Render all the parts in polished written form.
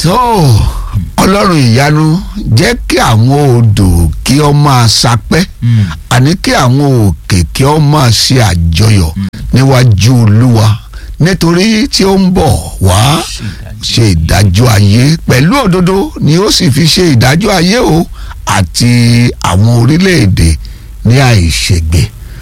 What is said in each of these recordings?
so ọlọ́run ìyanu jẹ́ kí àwọn odò kí ó máa sapẹ́ àní kí àwọn òkè kí ó máa ṣe àjọyọ̀ níwájú olúwa nítorí tí ó ń bọ̀ wá ṣe ìdájọ́ ayé pẹ̀lú òdodo ni ó sì fi ṣe ìdájọ́ ayé o àti àwọn orílẹ̀-èdè ní àìṣègbè.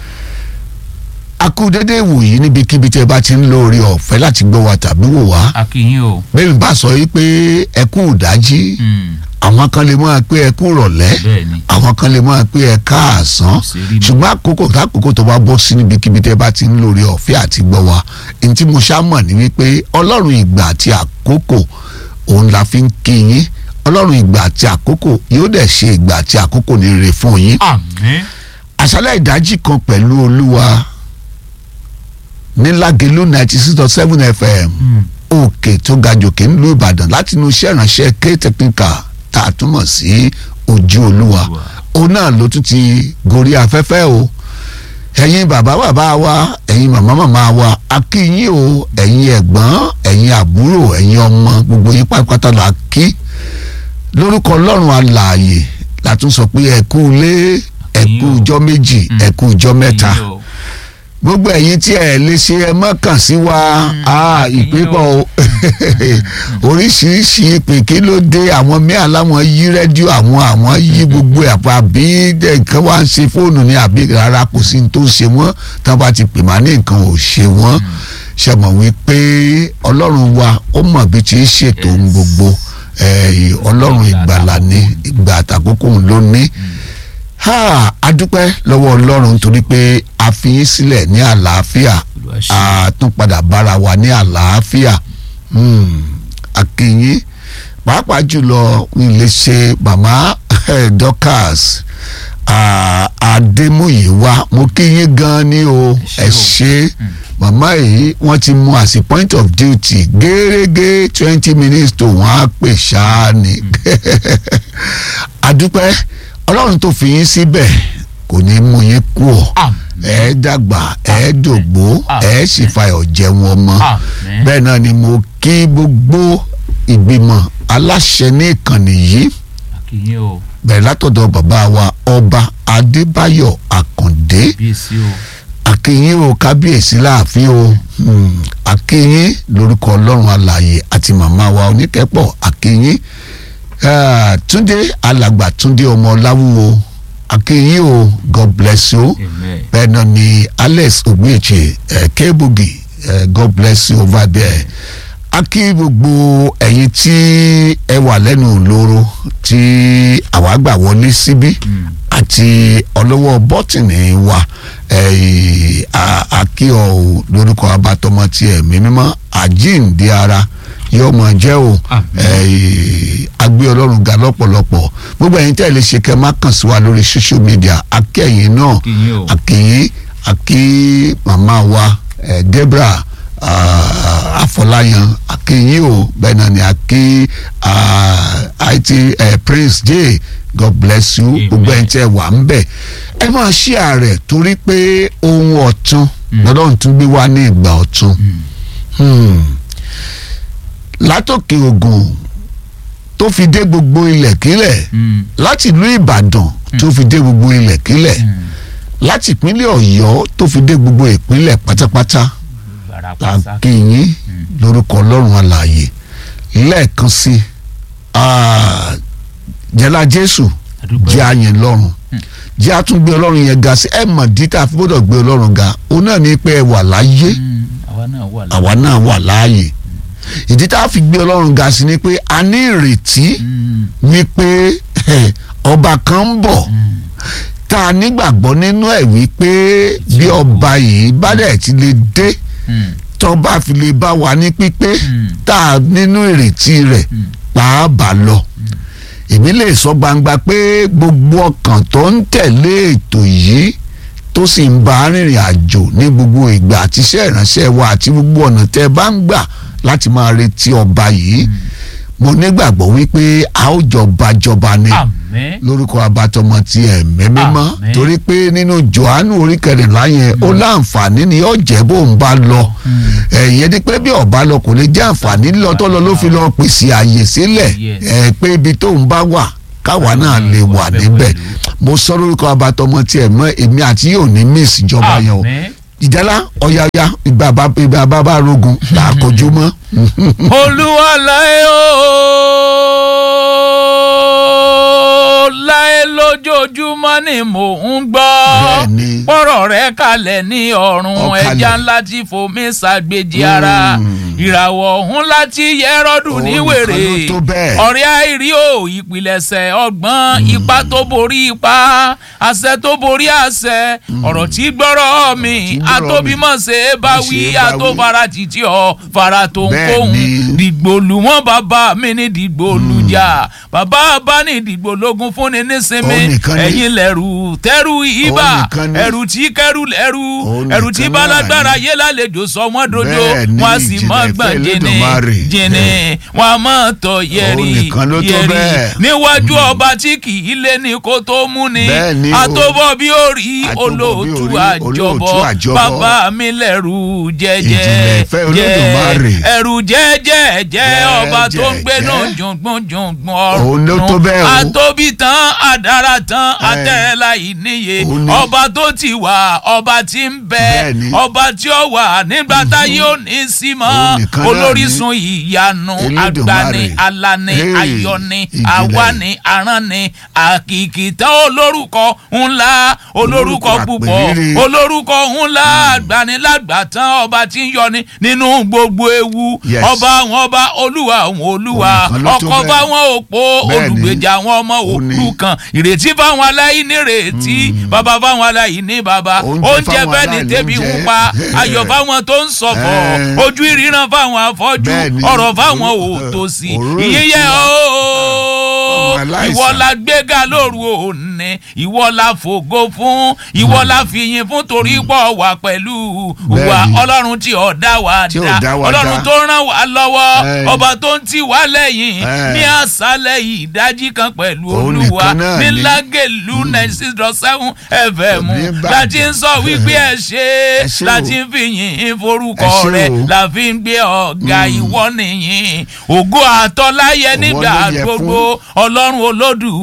A kú dédé ìwòyí níbikíbi tí ẹ bá ti ń lo oore ọ̀fẹ́ láti gbọ́ wa tàbí wò wá. A kí yín o. bẹ́ẹ̀ bá sọ yìí pé ẹ kú ìdájí àwọn kan lè máa pé ẹ kú ìrọ̀lẹ́ àwọn kan lè máa pé ẹ káàsán ṣùgbọ́n àkókò tó bá bọ́ sí níbikíbi tí ẹ bá ti ń lo oore ọ̀fẹ́ àti gbọ́ wa ẹni tí mo ṣá mọ̀ ní wípé ọlọ́run ìgbà àti àkókò òun la fi ń kí yín ọlọ́run ìgbà àti àkókò yóò dẹ̀ ṣe ìgbà àti àkókò ní rere fún yín. Àmín. àṣálẹ́ ìdájí kan pẹ̀lú olúwa ní Lágelú 96.7 FM òkè tó ga jòkè nílùú Ìbàdàn láti inú iṣẹ́ ìránṣẹ́ K-Technical tá a túmọ̀ sí ojú olúwa òun náà ló tún ti gorí afẹ́fẹ́ o ẹ̀yin bàbá wa ẹ̀yin màmá wa a kí yín o ẹ̀yin ẹ̀gbọ́n ẹ̀yin àbúrò ẹ̀yin ọmọ gbogbo yín pátápátá la kí lórúkọ ọlọ́run alààyè la tún sọ pé ẹ kú ilé ẹ kú ọjọ́ méjì ẹ kú ọjọ́ mẹ́ta gbogbo ẹ̀yin tí ẹ lè ṣe ẹ má kàn sí wa ìpínpọ̀ oríṣiríṣi ìpè kí ló dé àwọn míà láwọn yí rédíò àwọn yí gbogbo àpò àbí nǹkan wá ń ṣe fóònù ní àbí rárá kò sí ní tó ṣe wọ́n tán bá ti pè má ní nǹkan ò ṣe wọ́n ṣe mọ̀ wípé ọlọ́run wa ó mọ̀ bí ti ń ṣètò ohun gbogbo ọlọ́run ìgbàlà ní ìgbà àtàkókò ló ní. Adúpẹ́ lọ́wọ́ ọlọ́run torí pé a fi yín sílẹ̀ ní àlàáfíà a tún padà bára wa ní àlàáfíà akínyín pàápàá jùlọ iléeṣẹ́ màmá Dorcas Adémúyìwá mo kí yín gan ni o ẹ ṣé màmá yìí wọ́n ti mú as a point of duty gẹ́gẹ́ 20 minutes tó wọ́n á pè ṣáá ni adúpẹ́ ọlọ́run tó fi yín síbẹ̀ kò ní mú yín kú ọ ẹ dàgbà ẹ dògbó ẹ sì fayọ̀ jẹun ọmọ bẹ́ẹ̀ náà ni mo kí gbogbo ìgbìmọ̀ aláṣẹ ní ìkànnì yìí bẹ̀rẹ̀ látọ̀dọ̀ bàbá wa ọba Adébáyọ̀ Àkàndé akínyìn o kábíyèsí láàfin o akínyìn lórúkọ ọlọ́run alààyè àti màmá wa oníkẹ́pọ̀ akínyìn. Túndé alàgbà Túndé ọmọ Láwúwo akínyìn o God bless you bẹ́ẹ̀ náà ni Alex Ogbeche Kebugi God bless you over there akí gbogbo ẹ̀yin tí ẹ wà lẹ́nu òlóró tí àwa gbà wọlé síbí àti ọlọ́wọ́ bọ́tìnì wa akí ọ lórúkọ abatọmọ tí ẹ̀mí mímọ́ àjíǹde ara yóò mọ jẹ́ o agbé ọlọ́run ga lọ́pọ̀lọpọ̀ gbogbo ẹ̀yin tẹ́ ẹ lè ṣe kẹ́ má kàn sí wa lórí social media akẹ́yìn náà akí màmá wa Deborah Afọláyan akínyìn o bẹ́ẹ̀ náà ni akí it Prince J God bless you gbogbo ẹ̀yin tẹ́ ẹ wà ń bẹ̀ ẹ máa ṣí ààrẹ torí pé ohun ọ̀tun lọ́dọ̀ tún gbé wá ní ìgbà ọ̀tun látòkè Ògùn tó fi dé gbogbo ilẹ̀kílẹ̀ láti ìlú Ìbàdàn tó fi dé gbogbo ilẹ̀kílẹ̀ láti ìpínlẹ̀ Ọ̀yọ́ tó fi dé gbogbo ìpínlẹ̀ pátápátá àkínyìn lórúkọ ọlọ́run alààyè lẹ́ẹ̀kan sí jẹ́lá Jésù jẹ́ àyìn lọ́run jẹ́ àtúngbé ọlọ́run yẹn ga sí ẹ̀ mọ̀ dídá fi gbọ́dọ̀ gbé ọlọ́run ga òun náà ní pé ẹ wà láyé àwa náà wà láàyè ìdí tá a fi gbé ọlọ́run ga sí ni pé a ní ìrètí wípé ọba kan ń bọ̀ tá a nígbàgbọ́ nínú ẹ̀ wípé bí ọba yìí bá dẹ̀ ti lè dé tọ́ba fi lè bá wa ní pípé tá a nínú ìrètí rẹ̀ pàábà lọ èmi lè sọ gbangba pé gbogbo ọkàn tó ń tẹ̀lé ètò yìí tó sì ń bá rìnrìn àjò ní gbogbo ìgbà àti iṣẹ́ ìránṣẹ́ wa àti gbogbo ọ̀nà tẹ́ ẹ bá ń gbà láti máa retí ọba yìí mo nígbàgbọ́ wípé a ó jọba ni lórúkọ abatọmọ ti ẹ̀mí mímọ́ torí pé nínú Jòhánù orí 14 yẹn ó láǹfààní ni ó jẹ́ bó ń bá lọ ẹ̀yẹ́ ni pé bí ọba lọ kò lè jẹ́ àǹfààní lọ́tọ́ ló fi lọ pèsè àyè sílẹ̀ pé ibi tó ń bá wà káwa náà lè wà níbẹ̀ mo sọ lórúkọ abatọmọ ti ẹ̀mọ́ èmi àti yóò ní miss ìjọba yẹn o ìjálá ọ̀yàyà ìgbà bàbá rogun là á kojú mọ́. Olúwa láé o láé lójoojúmọ́ ni mò ń gbọ́ pọ̀rọ̀ rẹ̀ kalẹ̀ ní ọ̀run ẹja ńlá tí fomi ṣàgbéjì ara ìràwọ̀ ọ̀hún láti yẹ́rọ́dù ní wèrè ọ̀rẹ́ àìrí o ìpilẹ̀ṣẹ̀ ọgbọ́n ipa tó borí ipa àṣẹ tó borí àṣẹ ọ̀rọ̀ tí gbọ́rọ̀ mi atóbímọ̀ ṣe é bá wí atófara títí ọ fara tó ń kóhun dìgbòlù wọn bàbá mi ní dìgbòlù jà bàbá bá ní dìgbòlógún fúnni nísinmi ẹ̀yin lẹ̀rù tẹ́rù ibà ẹ̀rù tí kẹ́rù lẹ́rù ẹ̀rù tí balagbára yé lálejò sọ wọ́n dodo wọ́n á sì mọ́ gbọ̀n jìnnì wọ́n á mọ́ tọ̀ yẹ̀rì níwájú ọba tí kì í lé ní kó tó mú ni àtọ́bọ̀ bí ó rí olóòtú àjọbọ̀ bàbá mi lẹ̀rù jẹ́jẹ́ ẹ̀rù jẹ́jẹ́ ọba tó ń gbénú jùngbùn ọ̀run àtóbi tán àdára tán àtẹ̀lá ìníye ọba tó ti wà ọba tí ń bẹ ọba tí ó wà nígbà táyé ò ní sí mọ́ olórísun ìyanu agbani alani ayọni awani aránni àkìkìtàn olórúkọ ńlá olórúkọ púpọ̀ olórúkọ ńlá agbanilágbàtàn ọba tí ń yọni nínú gbogbo ewu ọba àwọn ọba olúwa àwọn olúwa ọkọ fáwọn òpó olùgbèjà àwọn ọmọ òrukàn ìrètí fáwọn aláìní rètí bàbá fáwọn aláìní bàbá oúnjẹ bẹ́ẹ̀ ni tẹ́bi ń pa ayọ̀ fáwọn tó ń ṣọ̀fọ̀ ojú ìríran fáwọn afọ́jú ọ̀rọ̀ fáwọn òtòṣì ìyẹyẹ ooo ìwọ la gbéga lóru òní ìwọ la fògo fún ìwọ la fìyìn fún torí pọ̀ wà pẹ̀lú wa ọlọ́run tí ó dá wa dá ọlọ́run tó ràn wá lọ́wọ́ ọba tó ń tì wá lẹ́yìn ní àṣálẹ́ ìdájí kan pẹ̀lú olúwa ní lágẹ̀lú 96.7 FM láti ń sọ wípé ẹ ṣé láti ń fìyìn forúkọ rẹ̀ la fi ń gbé ọ̀gá ìwọ nìyìn ògo àtọ́láyé nígbà gbogbo ọlọ́run olódù.